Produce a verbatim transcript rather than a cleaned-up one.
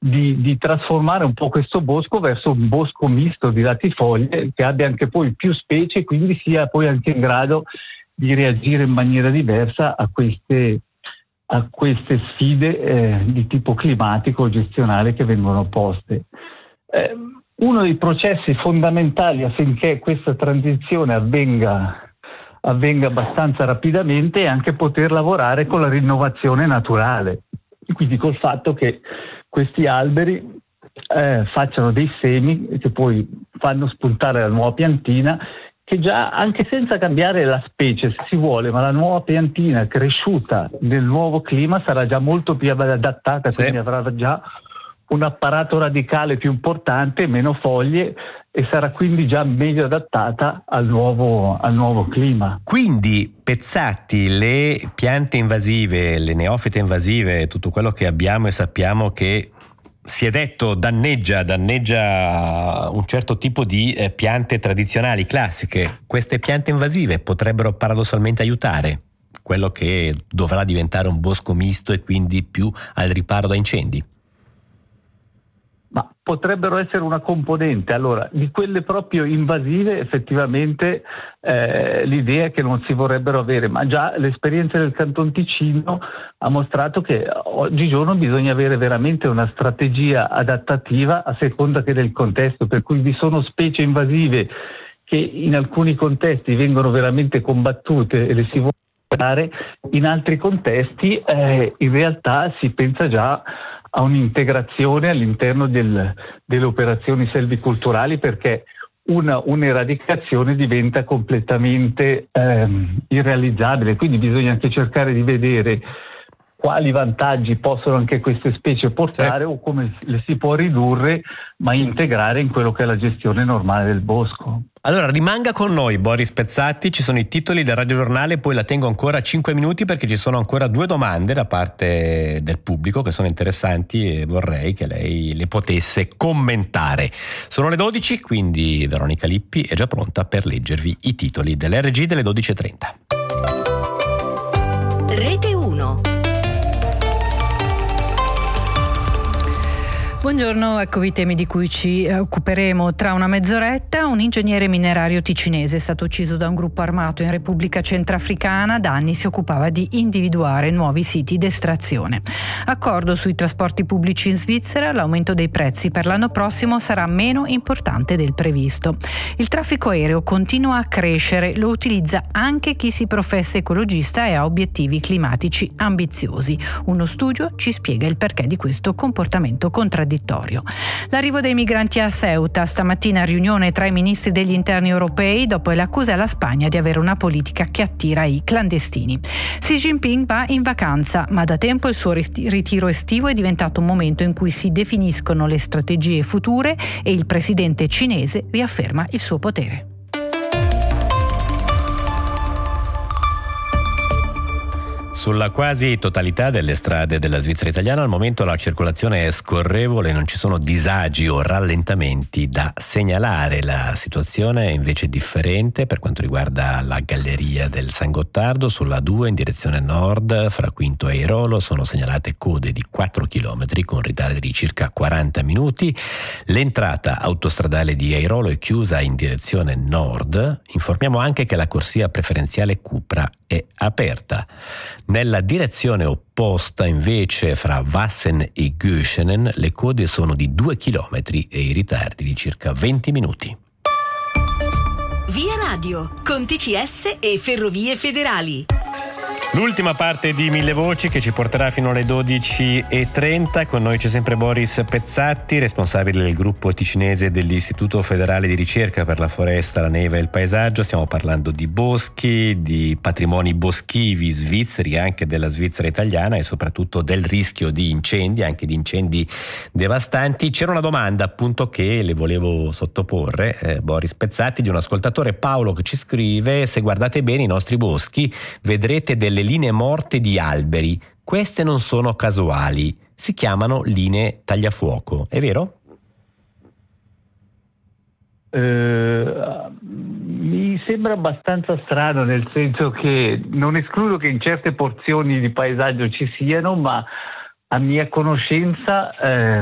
di, di trasformare un po' questo bosco verso un bosco misto di latifoglie che abbia anche poi più specie e quindi sia poi anche in grado di reagire in maniera diversa a queste, a queste sfide eh, di tipo climatico o gestionale che vengono poste. Eh, uno dei processi fondamentali affinché questa transizione avvenga, avvenga abbastanza rapidamente è anche poter lavorare con la rinnovazione naturale, quindi col fatto che questi alberi eh, facciano dei semi che poi fanno spuntare la nuova piantina, che già, anche senza cambiare la specie se si vuole, ma la nuova piantina cresciuta nel nuovo clima sarà già molto più adattata, sì. Quindi avrà già un apparato radicale più importante, meno foglie, e sarà quindi già meglio adattata al nuovo, al nuovo clima. Quindi, Pezzatti, le piante invasive, le neofite invasive, tutto quello che abbiamo e sappiamo che si è detto danneggia, danneggia un certo tipo di eh, piante tradizionali, classiche, queste piante invasive potrebbero paradossalmente aiutare quello che dovrà diventare un bosco misto e quindi più al riparo da incendi? Ma potrebbero essere una componente. Allora, di quelle proprio invasive effettivamente eh, l'idea è che non si vorrebbero avere, ma già l'esperienza del Canton Ticino ha mostrato che oggigiorno bisogna avere veramente una strategia adattativa a seconda che del contesto, per cui vi sono specie invasive che in alcuni contesti vengono veramente combattute e le si vuole dare, in altri contesti eh, in realtà si pensa già a un'integrazione all'interno del, delle operazioni selvicolturali, perché una, un'eradicazione diventa completamente ehm, irrealizzabile, quindi bisogna anche cercare di vedere quali vantaggi possono anche queste specie portare, sì, o come le si può ridurre ma integrare in quello che è la gestione normale del bosco. Allora rimanga con noi Boris Pezzatti, ci sono i titoli del radiogiornale, poi la tengo ancora cinque minuti perché ci sono ancora due domande da parte del pubblico che sono interessanti e vorrei che lei le potesse commentare. Sono le dodici, quindi Veronica Lippi è già pronta per leggervi i titoli dell'R G delle dodici e trenta. Rete uno. Buongiorno, eccovi i temi di cui ci occuperemo tra una mezz'oretta. Un ingegnere minerario ticinese è stato ucciso da un gruppo armato in Repubblica Centrafricana. Da anni si occupava di individuare nuovi siti d'estrazione. Accordo sui trasporti pubblici in Svizzera. L'aumento dei prezzi per l'anno prossimo sarà meno importante del previsto. Il traffico aereo continua a crescere. Lo utilizza anche chi si professa ecologista e ha obiettivi climatici ambiziosi. Uno studio ci spiega il perché di questo comportamento contraddittorio. L'arrivo dei migranti a Ceuta, stamattina riunione tra i ministri degli interni europei dopo le accuse alla Spagna di avere una politica che attira i clandestini. Xi Jinping va in vacanza, ma da tempo il suo ritiro estivo è diventato un momento in cui si definiscono le strategie future e il presidente cinese riafferma il suo potere. Sulla quasi totalità delle strade della Svizzera italiana al momento la circolazione è scorrevole, non ci sono disagi o rallentamenti da segnalare. La situazione è invece differente per quanto riguarda la galleria del San Gottardo. Sulla due in direzione nord fra Quinto e Airolo sono segnalate code di quattro chilometri con ritardi di circa quaranta minuti. L'entrata autostradale di Airolo è chiusa in direzione nord. Informiamo anche che la corsia preferenziale Cupra è aperta. Nella direzione opposta invece fra Wassen e Göschenen le code sono di due chilometri e i ritardi di circa venti minuti. Via Radio con T C S e Ferrovie Federali. L'ultima parte di Mille Voci che ci porterà fino alle dodici e trenta. Con noi c'è sempre Boris Pezzatti, responsabile del gruppo ticinese dell'Istituto Federale di Ricerca per la Foresta, la Neve e il Paesaggio. Stiamo parlando di boschi, di patrimoni boschivi svizzeri, anche della Svizzera italiana, e soprattutto del rischio di incendi, anche di incendi devastanti. C'era una domanda appunto che le volevo sottoporre, eh, Boris Pezzatti, di un ascoltatore, Paolo, che ci scrive: se guardate bene i nostri boschi vedrete delle linee morte di alberi. Queste non sono casuali, si chiamano linee tagliafuoco, è vero? Eh, mi sembra abbastanza strano, nel senso che non escludo che in certe porzioni di paesaggio ci siano, ma a mia conoscenza eh,